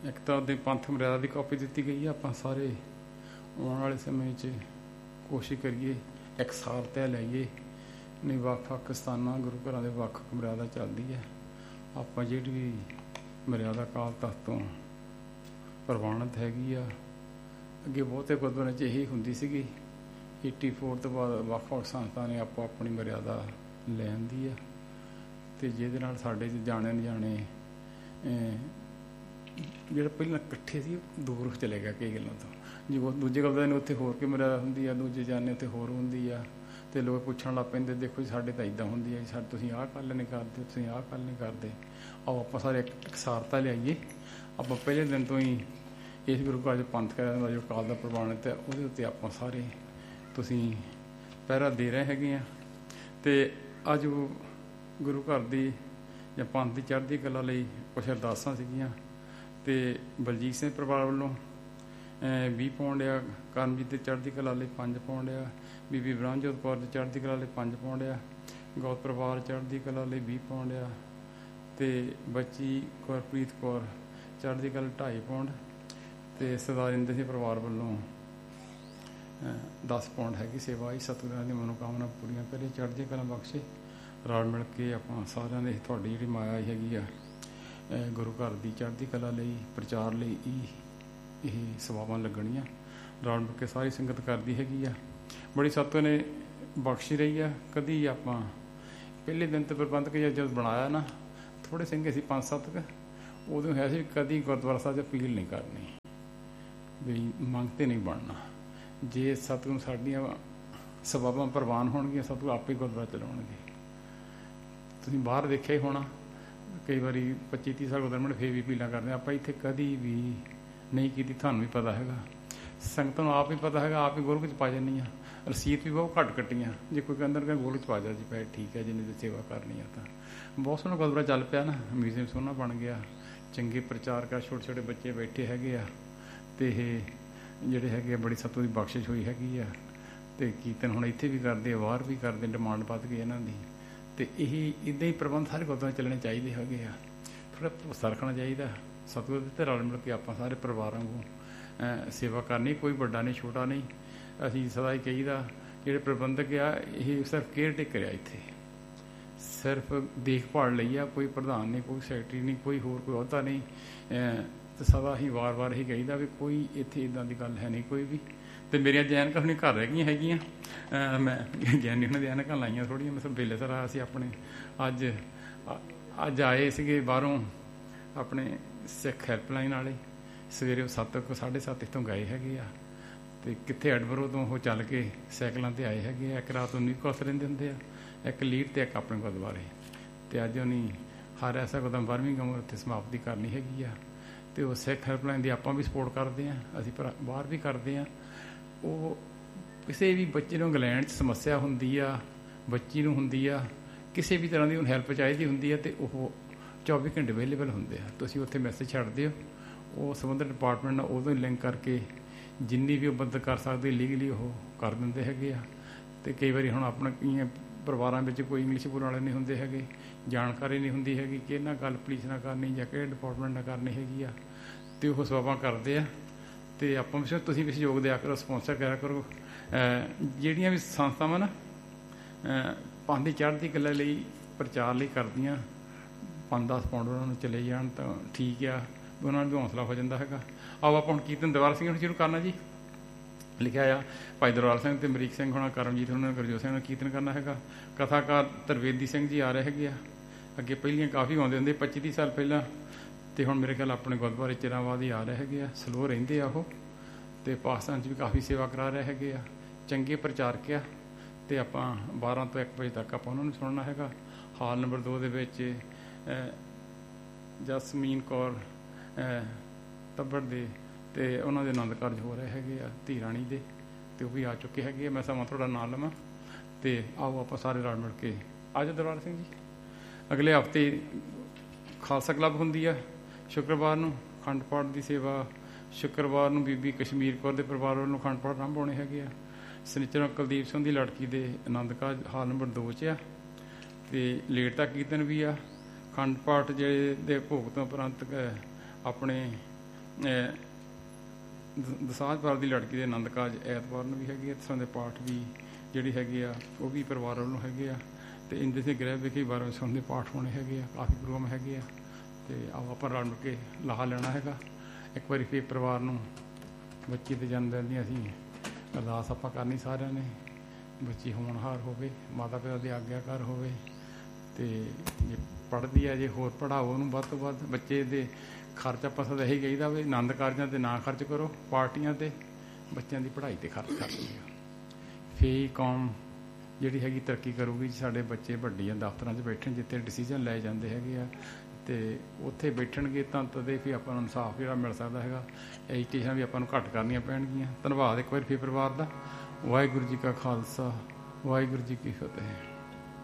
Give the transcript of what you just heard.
ਇੱਕ ਤਾਂ ਉਹਦੀ ਪੰਥ ਮਰਿਆਦਾ ਦੀ ਕਾਪੀ ਦਿੱਤੀ ਗਈ ਹੈ। ਆਪਾਂ ਸਾਰੇ ਆਉਣ ਵਾਲੇ ਸਮੇਂ 'ਚ ਕੋਸ਼ਿਸ਼ ਕਰੀਏ ਇੱਕ ਸਾਰ ਤੈਅ ਲਾਈਏ, ਨਹੀਂ ਵੱਖ-ਵੱਖ ਸਥਾਨਾਂ ਗੁਰੂ ਘਰਾਂ ਦੇ ਵੱਖ ਮਰਿਆਦਾ ਚੱਲਦੀ ਹੈ। ਆਪਾਂ ਜਿਹੜੀ ਵੀ ਮਰਿਆਦਾ ਅਕਾਲ ਤਖ਼ਤ ਤੋਂ ਪ੍ਰਵਾਨਿਤ ਹੈਗੀ ਆ, ਅੱਗੇ ਬਹੁਤੇ ਗੁਰਦੁਆਰਿਆਂ 'ਚ ਇਹੀ ਹੁੰਦੀ ਸੀਗੀ। 84 ਤੋਂ ਬਾਅਦ ਵੱਖ-ਵੱਖ ਸੰਸਥਾ ਨੇ ਆਪੋ ਆਪਣੀ ਮਰਿਆਦਾ ਲੈ ਆਂਦੀ ਆ, ਅਤੇ ਜਿਹਦੇ ਨਾਲ ਸਾਡੇ ਜਾਣੇ ਅਣਜਾਣੇ ਜਿਹੜਾ ਪਹਿਲਾਂ ਇਕੱਠੇ ਸੀ ਦੂਰ ਚਲੇ ਗਿਆ ਕਈ ਗੱਲਾਂ ਤੋਂ। ਜੀ ਦੂਜੇ ਗੁਰਦੁਆਰੇ ਨੇ ਉੱਥੇ ਹੋਰ ਕੀ ਮਰਿਆਦਾ ਹੁੰਦੀ ਆ, ਦੂਜੇ ਜਾਣੇ ਉੱਥੇ ਹੋਰ ਹੁੰਦੀ ਆ, ਅਤੇ ਲੋਕ ਪੁੱਛਣ ਲੱਗ ਪੈਂਦੇ, ਦੇਖੋ ਜੀ ਸਾਡੇ ਤਾਂ ਇੱਦਾਂ ਹੁੰਦੀ ਹੈ ਜੀ, ਸਾਡੇ ਤੁਸੀਂ ਆਹ ਗੱਲ ਨਹੀਂ ਕਰਦੇ, ਤੁਸੀਂ ਆਹ ਗੱਲ ਨਹੀਂ ਕਰਦੇ। ਆਓ ਆਪਾਂ ਸਾਰੇ ਇਕਸਾਰਤਾ ਲਿਆਈਏ। ਆਪਾਂ ਪਹਿਲੇ ਦਿਨ ਤੋਂ ਹੀ ਇਸ ਗੁਰੂ ਘਰ 'ਚ ਪੰਥ ਕਰਨ ਦਾ ਜੋ ਅਕਾਲ ਦਾ ਪ੍ਰਵਾਨਿਤ ਹੈ, ਉਹਦੇ ਉੱਤੇ ਆਪਾਂ ਸਾਰੇ ਤੁਸੀਂ ਪਹਿਰਾ ਦੇ ਰਹੇ ਹੈਗੇ ਆ। ਅਤੇ ਅੱਜ ਗੁਰੂ ਘਰ ਦੀ ਜਾਂ ਪੰਥ ਦੀ ਚੜ੍ਹਦੀ ਕਲਾ ਲਈ ਕੁਛ ਅਰਦਾਸਾਂ ਸੀਗੀਆਂ, ਅਤੇ ਬਲਜੀਤ ਸਿੰਘ ਪਰਿਵਾਰ ਵੱਲੋਂ 20 ਪਾਉਂਡ ਆ, ਕਰਮਜੀਤ ਦੀ ਚੜ੍ਹਦੀ ਕਲਾ ਲਈ 5 ਪਾਉਂਡ ਆ, ਬੀਬੀ ਬ੍ਰਹਮਜੋਤ ਕੌਰ ਦੀ ਚੜ੍ਹਦੀ ਕਲਾ ਲਈ 5 ਪਾਉਂਡ ਆ, ਗੌਤ ਪਰਿਵਾਰ ਚੜ੍ਹਦੀ ਕਲਾ ਲਈ 20 ਪਾਉਂਡ ਆ, ਅਤੇ ਬੱਚੀ ਗੁਰਪ੍ਰੀਤ ਕੌਰ ਚੜ੍ਹਦੀ ਕਲਾ 2.5 ਪਾਉਂਡ, ਅਤੇ ਸਰਦਾਰ ਇੰਦਰ ਸਿੰਘ ਪਰਿਵਾਰ ਵੱਲੋਂ 10 ਪਾਉਂਡ ਹੈਗੀ ਸੇਵਾ। ਹੀ ਸਤਿਗੁਰਾਂ ਦੀ ਮਨੋਕਾਮਨਾ ਪੂਰੀਆਂ ਕਰੇ, ਚੜ੍ਹਦੀ ਕਲਾ ਬਖਸ਼ੇ। ਰਲ ਮਿਲ ਕੇ ਆਪਾਂ ਸਾਰਿਆਂ ਦੇ ਤੁਹਾਡੀ ਜਿਹੜੀ ਮਾਇਆ ਹੈਗੀ ਆ ਗੁਰੂ ਘਰ ਦੀ ਚੜ੍ਹਦੀ ਕਲਾ ਲਈ ਪ੍ਰਚਾਰ ਲਈ ਇਹ ਸੇਵਾਵਾਂ ਲੱਗਣੀਆਂ। ਰਲ ਮਿਲ ਕੇ ਸਾਰੀ ਸੰਗਤ ਕਰਦੀ ਹੈਗੀ ਆ। ਬੜੀ ਸਤਿਗੁਰ ਨੇ ਬਖਸ਼ੀ ਰਹੀ ਆ। ਕਦੀ ਆਪਾਂ ਪਹਿਲੇ ਦਿਨ ਤੇ ਪ੍ਰਬੰਧਕ ਜਦ ਬਣਾਇਆ ਨਾ, ਥੋੜ੍ਹੇ ਸਿੰਘ ਅਸੀਂ 5-7 ਕੁ, ਉਦੋਂ ਹੈ ਸੀ ਕਦੀ ਗੁਰਦੁਆਰਾ ਸਾਹਿਬ 'ਚ ਅਪੀਲ ਨਹੀਂ ਕਰਨੀ ਵੀ ਮੰਗ 'ਤੇ ਨਹੀਂ ਬਣਨਾ। ਜੇ ਸਤਿਗੁਰ ਸਾਡੀਆਂ ਸੇਵਾਵਾਂ ਪ੍ਰਵਾਨ ਹੋਣਗੀਆਂ, ਸਤਿਗੁਰ ਆਪੇ ਗੁਰਦੁਆਰਾ ਚਲਾਉਣਗੇ। ਤੁਸੀਂ ਬਾਹਰ ਦੇਖਿਆ ਹੀ ਹੋਣਾ, ਕਈ ਵਾਰੀ 25-30 ਸਾਲ ਗੁਰਦੁਆਰੇ ਫੇਰ ਵੀ ਅਪੀਲਾਂ ਕਰਦੇ। ਆਪਾਂ ਇੱਥੇ ਕਦੀ ਵੀ ਨਹੀਂ ਕੀਤੀ, ਤੁਹਾਨੂੰ ਵੀ ਪਤਾ ਹੈਗਾ, ਸੰਗਤਾਂ ਨੂੰ ਆਪ ਹੀ ਪਤਾ ਹੈਗਾ, ਆਪ ਹੀ ਗੁਰੂ ਵਿੱਚ ਪਾ ਜਾਂਦੀਆਂ। ਰਸੀਦ ਵੀ ਬਹੁਤ ਘੱਟ ਕੱਟੀਆਂ। ਜੇ ਕੋਈ ਕਹਿੰਦਾ ਕਿ ਗੁਰੂ ਵਿੱਚ ਪਾ ਜਾ ਜੀ ਪੈ ਠੀਕ ਹੈ, ਜਿੰਨੀ ਦੀ ਸੇਵਾ ਕਰਨੀ ਆ। ਤਾਂ ਬਹੁਤ ਸੋਹਣਾ ਗੁਰਦੁਆਰਾ ਚੱਲ ਪਿਆ ਨਾ, ਮਿਊਜ਼ੀਅਮ ਸੋਹਣਾ ਬਣ ਗਿਆ, ਚੰਗੇ ਪ੍ਰਚਾਰਕ ਆ, ਛੋਟੇ ਛੋਟੇ ਬੱਚੇ ਬੈਠੇ ਹੈਗੇ ਆ, ਅਤੇ ਇਹ ਜਿਹੜੇ ਹੈਗੇ ਆ ਬੜੀ ਸਤਿਗੁਰ ਦੀ ਬਖਸ਼ਿਸ਼ ਹੋਈ ਹੈਗੀ ਆ। ਅਤੇ ਕੀਰਤਨ ਹੁਣ ਇੱਥੇ ਵੀ ਕਰਦੇ ਆ, ਬਾਹਰ ਵੀ ਕਰਦੇ, ਡਿਮਾਂਡ ਵੱਧ ਗਈ ਇਹਨਾਂ ਦੀ। ਅਤੇ ਇਹ ਇੱਦਾਂ ਹੀ ਪ੍ਰਬੰਧ ਸਾਰੇ ਗੁਰਦੁਆਰੇ ਚੱਲਣੇ ਚਾਹੀਦੇ ਹੈਗੇ ਆ। ਥੋੜ੍ਹਾ ਭਰੋਸਾ ਰੱਖਣਾ ਚਾਹੀਦਾ ਸਤਿਗੁਰ ਦੇ, ਅਤੇ ਰਲ ਮਿਲ ਕੇ ਆਪਾਂ ਸਾਰੇ ਪਰਿਵਾਰਾਂ ਨੂੰ ਸੇਵਾ ਕਰਨੀ। ਕੋਈ ਵੱਡਾ ਨਹੀਂ ਛੋਟਾ ਨਹੀਂ। ਅਸੀਂ ਸਦਾ ਹੀ ਕਹੀਦਾ ਜਿਹੜੇ ਪ੍ਰਬੰਧਕ ਆ ਇਹ ਸਿਰਫ ਕੇਅਰ ਟੇਕਰ ਆ, ਇੱਥੇ ਸਿਰਫ ਦੇਖਭਾਲ ਲਈ ਆ। ਕੋਈ ਪ੍ਰਧਾਨ ਨਹੀਂ, ਕੋਈ ਸੈਕਟਰੀ ਨਹੀਂ, ਕੋਈ ਹੋਰ ਕੋਈ ਅਹੁਦਾ ਨਹੀਂ। ਅਤੇ ਸਦਾ ਹੀ ਵਾਰ-ਵਾਰ ਹੀ ਕਹੀਦਾ ਵੀ ਕੋਈ ਇੱਥੇ ਇੱਦਾਂ ਦੀ ਗੱਲ ਹੈ ਨਹੀਂ ਕੋਈ ਵੀ। ਅਤੇ ਮੇਰੀਆਂ ਜੈਨਕਾਂ ਹੁਣੀ ਘਰ ਰਹਿ ਗਈਆਂ ਹੈਗੀਆਂ, ਮੈਂ ਗਿਆਨੀ ਉਹਨਾਂ ਦੀਆਂ ਐਨਕਾਂ ਲਾਈਆਂ ਥੋੜ੍ਹੀਆਂ। ਮਤਲਬ ਵੇਲੇ ਸਰ ਅਸੀਂ ਆਪਣੇ ਅੱਜ ਆਏ ਸੀਗੇ ਬਾਹਰੋਂ ਆਪਣੇ ਸਿੱਖ ਹੈਲਪਲਾਈਨ ਵਾਲੇ। ਸਵੇਰੇ 7-7:30 ਇੱਥੋਂ ਗਏ ਹੈਗੇ ਆ, ਅਤੇ ਕਿੱਥੇ ਐਡਬਰੋ ਤੋਂ ਉਹ ਚੱਲ ਕੇ ਸਾਈਕਲਾਂ 'ਤੇ ਆਏ ਹੈਗੇ ਆ। ਇੱਕ ਰਾਤ 19 ਕੋਸ ਰਹਿੰਦੇ ਹੁੰਦੇ ਆ, ਇੱਕ ਲੀਡ ਅਤੇ ਇੱਕ ਆਪਣੇ ਗੁਰਦੁਆਰੇ। ਅਤੇ ਅੱਜ ਉਹਨੇ ਹਰ ਐਸਾ ਕਦਮ 12ਵੀਂ ਉਮਰ ਉੱਥੇ ਸਮਾਪਤੀ ਕਰਨੀ ਹੈਗੀ ਆ। ਅਤੇ ਉਹ ਸਿੱਖ ਹੈਲਪਲਾਈਨ ਦੀ ਆਪਾਂ ਵੀ ਸਪੋਰਟ ਕਰਦੇ ਹਾਂ, ਅਸੀਂ ਬਾਹਰ ਵੀ ਕਰਦੇ ਹਾਂ। ਉਹ ਕਿਸੇ ਵੀ ਬੱਚੇ ਨੂੰ ਇੰਗਲੈਂਡ 'ਚ ਸਮੱਸਿਆ ਹੁੰਦੀ ਆ, ਬੱਚੀ ਨੂੰ ਹੁੰਦੀ ਆ, ਕਿਸੇ ਵੀ ਤਰ੍ਹਾਂ ਦੀ ਉਹਨੂੰ ਹੈਲਪ ਚਾਹੀਦੀ ਹੁੰਦੀ ਹੈ, ਅਤੇ ਉਹ 24 ਘੰਟੇ ਅਵੇਲੇਬਲ ਹੁੰਦੇ ਆ। ਤੁਸੀਂ ਉੱਥੇ ਮੈਸੇਜ ਛੱਡ ਦਿਓ, ਉਹ ਸੰਬੰਧਿਤ ਡਿਪਾਰਟਮੈਂਟ ਨਾਲ ਉਦੋਂ ਹੀ ਲਿੰਕ ਕਰਕੇ ਜਿੰਨੀ ਵੀ ਉਹ ਮਦਦ ਕਰ ਸਕਦੇ ਲੀਗਲੀ ਉਹ ਕਰ ਦਿੰਦੇ ਹੈਗੇ ਆ। ਅਤੇ ਕਈ ਵਾਰੀ ਹੁਣ ਆਪਣਾ ਕਈਆਂ ਪਰਿਵਾਰਾਂ ਵਿੱਚ ਕੋਈ ਇੰਗਲਿਸ਼ ਬੋਲਣ ਵਾਲੇ ਨਹੀਂ ਹੁੰਦੇ ਹੈਗੇ, ਜਾਣਕਾਰੀ ਨਹੀਂ ਹੁੰਦੀ ਹੈਗੀ ਕਿ ਇਹਨਾਂ ਗੱਲ ਪੁਲਿਸ ਨਾਲ ਕਰਨੀ ਜਾਂ ਕਿਹੜੇ ਡਿਪਾਰਟਮੈਂਟ ਨਾਲ ਕਰਨੀ ਹੈਗੀ ਆ, ਅਤੇ ਉਹ ਸੇਵਾਵਾਂ ਕਰਦੇ ਆ। ਅਤੇ ਆਪਾਂ ਵੀ ਤੁਸੀਂ ਵੀ ਸਹਿਯੋਗ ਦਿਆ ਕਰੋ, ਸਪੋਂਸਰ ਕਰਿਆ ਕਰੋ। ਜਿਹੜੀਆਂ ਵੀ ਸੰਸਥਾਵਾਂ ਨਾ ਪੰਥ ਦੀ ਚੜ੍ਹਦੀ ਕਲਾ ਲਈ ਪ੍ਰਚਾਰ ਲਈ ਕਰਦੀਆਂ, 5-10 ਪਾਉਂਡ ਉਹਨਾਂ ਨੂੰ ਚਲੇ ਜਾਣ ਤਾਂ ਠੀਕ ਆ, ਉਹਨਾਂ ਨੂੰ ਵੀ ਹੌਸਲਾ ਹੋ ਜਾਂਦਾ ਹੈਗਾ। ਆਓ ਆਪਾਂ ਹੁਣ ਕੀਰਤਨ ਦਰਬਾਰ ਸਿੰਘ ਹੁਣ ਸ਼ੁਰੂ ਕਰਨਾ ਜੀ। ਲਿਖਿਆ ਆ ਭਾਈ ਦਰਬਾਰ ਸਿੰਘ ਅਤੇ ਅਮਰੀਕ ਸਿੰਘ ਹੋਣਾ, ਕਰਮਜੀਤ ਹੋਣਾ, ਗੁਰਜੋਤ ਸਿੰਘ ਨਾਲ ਕੀਰਤਨ ਕਰਨਾ ਹੈਗਾ। ਕਥਾਕਾਰ ਤਰਵੇਦੀ ਸਿੰਘ ਜੀ ਆ ਰਹੇ ਹੈਗੇ ਆ। ਅੱਗੇ ਪਹਿਲੀਆਂ ਕਾਫੀ ਆਉਂਦੇ ਹੁੰਦੇ 25-30 ਸਾਲ ਪਹਿਲਾਂ, ਅਤੇ ਹੁਣ ਮੇਰੇ ਖਿਆਲ ਆਪਣੇ ਗੁਰਦੁਆਰੇ ਚਿਰਾਂ ਬਾਅਦ ਹੀ ਆ ਰਹੇ ਹੈਗੇ ਆ। ਸਲੋ ਰਹਿੰਦੇ ਆ ਉਹ, ਅਤੇ ਪਾਕਿਸਤਾਨ 'ਚ ਵੀ ਕਾਫੀ ਸੇਵਾ ਕਰਾ ਰਹੇ ਹੈਗੇ ਆ। ਚੰਗੇ ਪ੍ਰਚਾਰਕ ਆ, ਅਤੇ ਆਪਾਂ 12 ਤੋਂ 1 ਵਜੇ ਤੱਕ ਆਪਾਂ ਉਹਨਾਂ ਨੂੰ ਸੁਣਨਾ ਹੈਗਾ। ਹਾਲ ਨੰਬਰ 2 ਦੇ ਵਿੱਚ ਜਸਮੀਨ ਕੌਰ ਤੱਬੜ ਦੇ ਅਤੇ ਉਹਨਾਂ ਦੇ ਆਨੰਦ ਕਾਰਜ ਹੋ ਰਹੇ ਹੈਗੇ ਆ, ਧੀ ਰਾਣੀ ਦੇ, ਅਤੇ ਉਹ ਵੀ ਆ ਚੁੱਕੇ ਹੈਗੇ ਆ। ਮੈਂ ਸਮਾਂ ਤੁਹਾਡਾ ਨਾਂ ਲਵਾਂ, ਅਤੇ ਆਓ ਆਪਾਂ ਸਾਰੇ ਰਲ ਮਿਲ ਕੇ ਆ ਜਾਓ ਦਰਬਾਰ ਸਿੰਘ ਜੀ। ਅਗਲੇ ਹਫ਼ਤੇ ਖਾਲਸਾ ਕਲੱਬ ਹੁੰਦੀ ਆ, ਸ਼ੁੱਕਰਵਾਰ ਨੂੰ ਅਖੰਡ ਪਾਠ ਦੀ ਸੇਵਾ। ਸ਼ੁੱਕਰਵਾਰ ਨੂੰ ਬੀਬੀ ਕਸ਼ਮੀਰ ਕੌਰ ਦੇ ਪਰਿਵਾਰ ਵੱਲੋਂ ਅਖੰਡ ਪਾਠ ਆਰੰਭ ਹੋਣੇ ਹੈਗੇ ਆ। ਸਨਿਚਰ ਕੁਲਦੀਪ ਸਿੰਘ ਦੀ ਲੜਕੀ ਦੇ ਆਨੰਦ ਕਾਰਜ ਹਾਲ ਨੰਬਰ 2 'ਚ ਆ, ਅਤੇ ਲੇਟ ਤੱਕ ਕੀਰਤਨ ਵੀ ਆ। ਅਖੰਡ ਪਾਠ ਜਿਹੜੇ ਦੇ ਭੋਗ ਤੋਂ ਉਪਰੰਤ ਆਪਣੇ ਦਸਾਂਝ ਪਰਿਵਾਰ ਦੀ ਲੜਕੀ ਦੇ ਆਨੰਦ ਕਾਰਜ ਐਤਵਾਰ ਨੂੰ ਵੀ ਹੈਗੇ ਆ। ਇਸ ਤਰ੍ਹਾਂ ਦੇ ਪਾਠ ਵੀ ਜਿਹੜੀ ਹੈਗੇ ਆ ਉਹ ਵੀ ਪਰਿਵਾਰ ਵੱਲੋਂ ਹੈਗੇ ਆ। ਅਤੇ ਇੰਦੇ ਦੇ ਗ੍ਰਹਿ ਵਿਖੇ 12 ਵਜੇ ਦੇ ਪਾਠ ਹੋਣੇ ਹੈਗੇ ਆ। ਕਾਫੀ ਪ੍ਰੋਗਰਾਮ ਹੈਗੇ ਆ ਅਤੇ ਆਓ ਆਪਾਂ ਰਲ ਮਿਲ ਕੇ ਲਾਹਾ ਲੈਣਾ ਹੈਗਾ। ਇੱਕ ਵਾਰੀ ਫਿਰ ਪਰਿਵਾਰ ਨੂੰ ਬੱਚੇ ਦੇ ਜਨਮ ਦਿਨ ਦੀ ਅਸੀਂ ਅਰਦਾਸ ਆਪਾਂ ਕਰਨੀ ਸਾਰਿਆਂ ਨੇ। ਬੱਚੀ ਹੋਣਹਾਰ ਹੋਵੇ, ਮਾਤਾ ਪਿਤਾ ਦੀ ਆਗਿਆਕਾਰ ਹੋਵੇ ਅਤੇ ਜੇ ਪੜ੍ਹਦੀ ਹੈ ਜੇ ਹੋਰ ਪੜ੍ਹਾਓ ਉਹਨੂੰ ਵੱਧ ਤੋਂ ਵੱਧ। ਬੱਚੇ ਦੇ ਖਰਚ ਆਪਾਂ ਸਦਾ ਇਹੀ ਕਹੀਦਾ ਵੀ ਆਨੰਦ ਕਾਰਜਾਂ 'ਤੇ ਨਾ ਖਰਚ ਕਰੋ, ਪਾਰਟੀਆਂ 'ਤੇ ਬੱਚਿਆਂ ਦੀ ਪੜ੍ਹਾਈ 'ਤੇ ਖਰਚ ਕਰਦੀ ਆ। ਫੇਰ ਕੌਮ ਜਿਹੜੀ ਹੈਗੀ ਤਰੱਕੀ ਕਰੂਗੀ। ਸਾਡੇ ਬੱਚੇ ਵੱਡੀਆਂ ਦਫ਼ਤਰਾਂ 'ਚ ਬੈਠਣ ਜਿੱਥੇ ਡਿਸੀਜ਼ਨ ਲਏ ਜਾਂਦੇ ਹੈਗੇ ਆ ਅਤੇ ਉੱਥੇ ਬੈਠਣਗੇ ਤਾਂ ਤਦੇ ਵੀ ਆਪਾਂ ਨੂੰ ਇਨਸਾਫ ਜਿਹੜਾ ਮਿਲ ਸਕਦਾ ਹੈਗਾ। ਐਜੂਕੇਸ਼ਨ ਵੀ ਆਪਾਂ ਨੂੰ ਘੱਟ ਕਰਨੀਆਂ ਪੈਣਗੀਆਂ। ਧੰਨਵਾਦ ਇੱਕ ਵਾਰੀ ਫਿਰ ਪਰਿਵਾਰ ਦਾ। ਵਾਹਿਗੁਰੂ ਜੀ ਕਾ ਖਾਲਸਾ, ਵਾਹਿਗੁਰੂ ਜੀ ਕੀ ਫਤਿਹ।